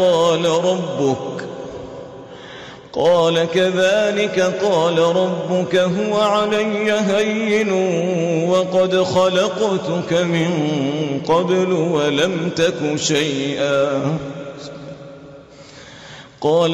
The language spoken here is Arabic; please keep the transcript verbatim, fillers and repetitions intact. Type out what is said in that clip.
قال ربك قال كذلك قال ربك هو علي هين وقد خلقتك من قبل ولم تك شيئا قال